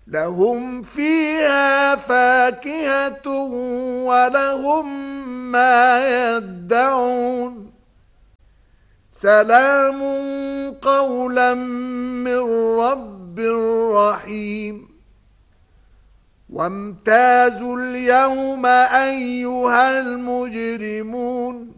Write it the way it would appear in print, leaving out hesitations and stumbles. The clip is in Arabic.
لهم فيها فاكهة ولهم ما يدعون سلام قولا من رب رحيم وامتازوا اليوم أيها المجرمون